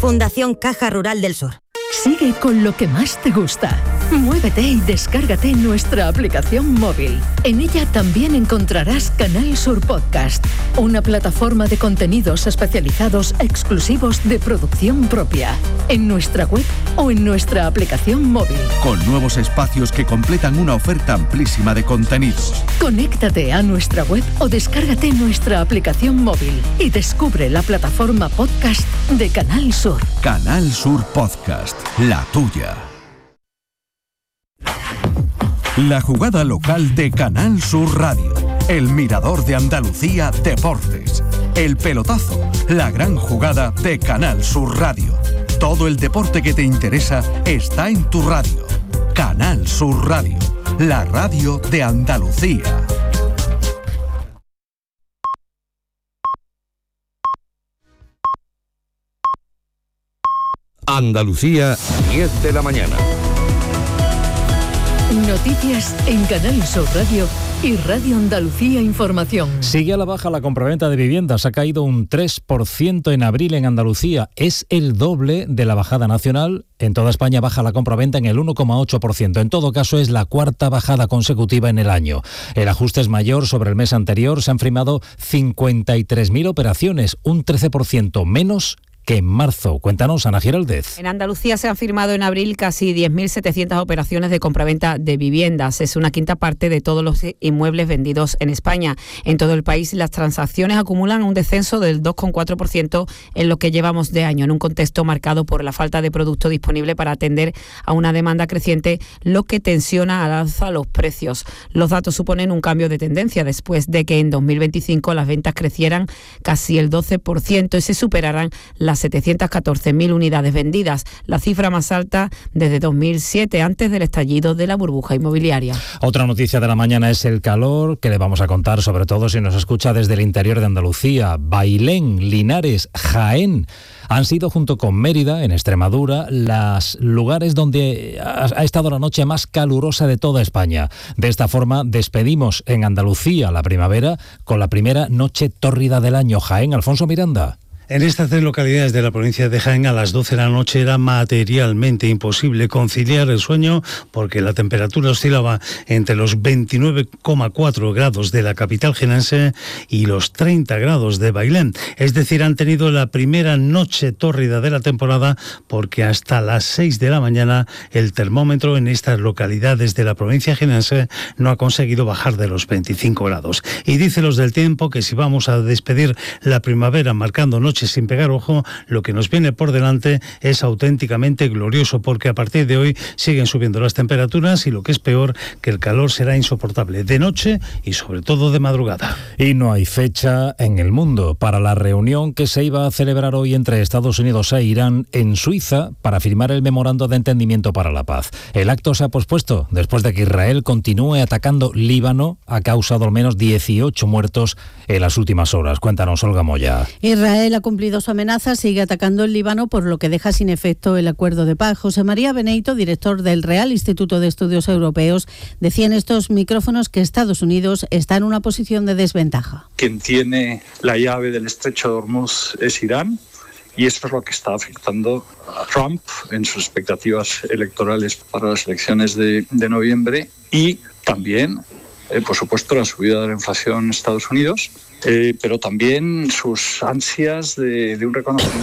Fundación Caja Rural del Sur. Sigue con lo que más te gusta. Muévete y descárgate nuestra aplicación móvil. En ella también encontrarás Canal Sur Podcast, una plataforma de contenidos especializados exclusivos de producción propia, en nuestra web o en nuestra aplicación móvil. Con nuevos espacios que completan una oferta amplísima de contenidos. Conéctate a nuestra web o descárgate nuestra aplicación móvil y descubre la plataforma podcast de Canal Sur. Canal Sur Podcast, la tuya. La jugada local de Canal Sur Radio. El Mirador de Andalucía Deportes. El pelotazo. La gran jugada de Canal Sur Radio. Todo el deporte que te interesa está en tu radio. Canal Sur Radio. La radio de Andalucía. Andalucía, 10 de la mañana. Noticias en Canal Sur Radio y Radio Andalucía Información. Sigue a la baja la compraventa de viviendas. Ha caído un 3% en abril en Andalucía. Es el doble de la bajada nacional. En toda España baja la compraventa en el 1,8%. En todo caso, es la cuarta bajada consecutiva en el año. El ajuste es mayor. Sobre el mes anterior se han firmado 53.000 operaciones, un 13% menos que en marzo. Cuéntanos, Ana Giraldez. En Andalucía se han firmado en abril casi 10.700 operaciones de compraventa de viviendas. Es una quinta parte de todos los inmuebles vendidos en España. En todo el país las transacciones acumulan un descenso del 2,4% en lo que llevamos de año, en un contexto marcado por la falta de producto disponible para atender a una demanda creciente, lo que tensiona al alza los precios. Los datos suponen un cambio de tendencia después de que en 2025 las ventas crecieran casi el 12% y se superaran las 714.000 unidades vendidas, la cifra más alta desde 2007, antes del estallido de la burbuja inmobiliaria. Otra noticia de la mañana es el calor, que le vamos a contar, sobre todo si nos escucha desde el interior de Andalucía. Bailén, Linares, Jaén han sido, junto con Mérida, en Extremadura, los lugares donde ha estado la noche más calurosa de toda España. De esta forma despedimos en Andalucía la primavera con la primera noche tórrida del año. Jaén, Alfonso Miranda. En estas tres localidades de la provincia de Jaén a las 12 de la noche era materialmente imposible conciliar el sueño porque la temperatura oscilaba entre los 29,4 grados de la capital jienense y los 30 grados de Bailén. Es decir, han tenido la primera noche tórrida de la temporada porque hasta las 6 de la mañana el termómetro en estas localidades de la provincia jienense no ha conseguido bajar de los 25 grados. Y dice los del tiempo que si vamos a despedir la primavera marcando noche sin pegar ojo, lo que nos viene por delante es auténticamente glorioso porque a partir de hoy siguen subiendo las temperaturas y lo que es peor, que el calor será insoportable de noche y sobre todo de madrugada. Y no hay fecha en el mundo para la reunión que se iba a celebrar hoy entre Estados Unidos e Irán en Suiza para firmar el memorando de entendimiento para la paz. El acto se ha pospuesto después de que Israel continúe atacando Líbano. Ha causado al menos 18 muertos en las últimas horas. Cuéntanos, Olga Moya. Israel ha cumplido su amenaza, sigue atacando el Líbano, por lo que deja sin efecto el acuerdo de paz. José María Beneito, director del Real Instituto de Estudios Europeos, decía en estos micrófonos que Estados Unidos está en una posición de desventaja. Quien tiene la llave del estrecho de Hormuz es Irán, y eso es lo que está afectando a Trump en sus expectativas electorales para las elecciones de noviembre, y también, por supuesto, la subida de la inflación en Estados Unidos, pero también sus ansias de un reconocimiento